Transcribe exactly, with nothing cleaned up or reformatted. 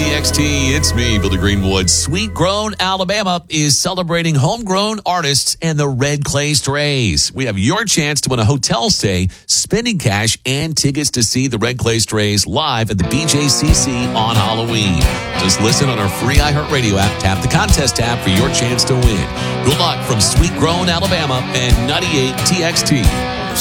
T X T, it's me, Billy Greenwood. Sweet Grown Alabama is celebrating homegrown artists and the Red Clay Strays. We have your chance to win a hotel stay, spending cash, and tickets to see the Red Clay Strays live at the B J C C on Halloween. Just listen on our free iHeartRadio app, tap the contest tab for your chance to win. Good luck from Sweet Grown Alabama and ninety-eight T X T.